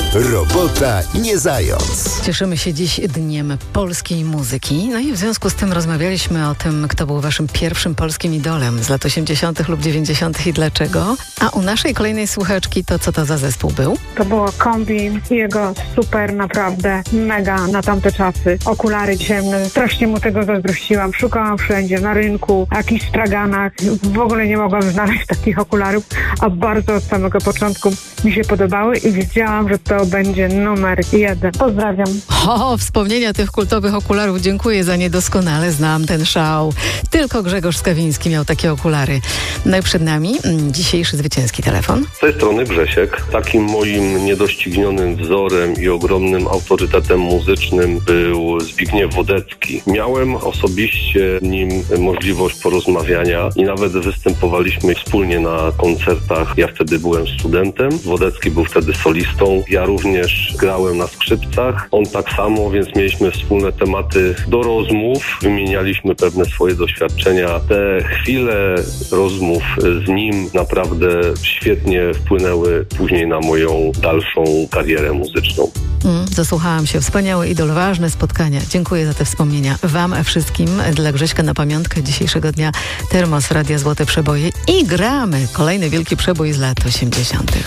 Robota nie zając. Cieszymy się dziś Dniem Polskiej Muzyki. No i w związku z tym rozmawialiśmy o tym, kto był waszym pierwszym polskim idolem z lat 80. lub 90. i dlaczego. A u naszej kolejnej słuchaczki to co to za zespół był? To było Kombi, jego super, naprawdę mega na tamte czasy. Okulary ciemne, strasznie mu tego zazdrościłam. Szukałam wszędzie, na rynku, jakichś straganach. W ogóle nie mogłam znaleźć takich okularów, a bardzo od samego początku mi się podobały i wiedziałam, że to będzie numer 1. Pozdrawiam. O, wspomnienia tych kultowych okularów. Dziękuję za nie, doskonale znam ten szał. Tylko Grzegorz Skawiński miał takie okulary. No i przed nami dzisiejszy zwycięski telefon. Z tej strony Grzesiek. Takim moim niedoścignionym wzorem i ogromnym autorytetem muzycznym był Zbigniew Wodecki. Miałem osobiście nim możliwość porozmawiania i nawet występowaliśmy wspólnie na koncertach. Ja wtedy byłem studentem, Wodecki był wtedy solistą. Ja również grałem na skrzypcach, on tak samo, więc mieliśmy wspólne tematy do rozmów, wymienialiśmy pewne swoje doświadczenia. Te chwile rozmów z nim naprawdę świetnie wpłynęły później na moją dalszą karierę muzyczną. Zasłuchałam się. Wspaniały idol, ważne spotkania. Dziękuję za te wspomnienia. Wam wszystkim, dla Grześka na pamiątkę dzisiejszego dnia Termos Radia Złote Przeboje i gramy kolejny wielki przebój z lat 80.